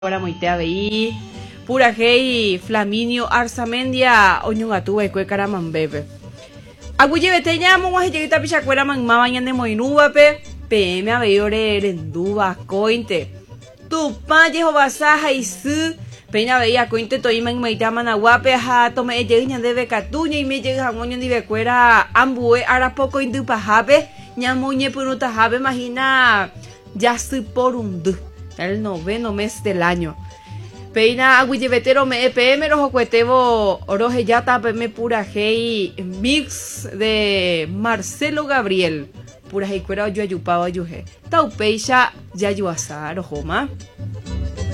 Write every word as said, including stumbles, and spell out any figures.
Ahora moitea veí pura hey Flaminio Arzamendia oñongatu ekue karamambebe aguyevete ñamo guajillita pichacuera magma bañande moinubape pm aveiore renduba cointe tupa jehovasa haisu peña veía cointe toima maita managuape ha tome ejei ñandeve katuña y me llega moño ni vecuera ambue arapoco indupajape ñamo ñepurutajape imagina ya estoy por un du el noveno mes del año. Peina agüillevetero me E P M rojo cuetevo oroje yata me pura hey mix de Marcelo Gabriel. Pura hey cuera yo ayupaba yuje. Taupeisha ya yuasa rojoma.